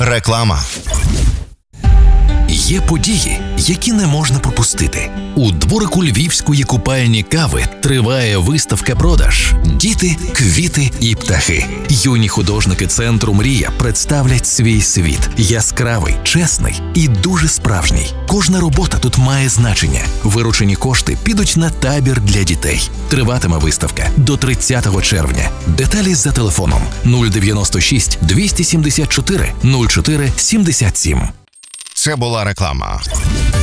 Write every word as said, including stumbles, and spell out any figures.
Реклама. Є події, які не можна пропустити. У дворику львівської купальні кави триває виставка-продаж «Діти, квіти і птахи». Юні художники центру «Мрія» представлять свій світ. Яскравий, чесний і дуже справжній. Кожна робота тут має значення. Виручені кошти підуть на табір для дітей. Триватиме виставка до тридцятого червня. Деталі за телефоном нуль дев'яносто шість двісті сімдесят чотири нуль чотири сімдесят сім. Це була реклама.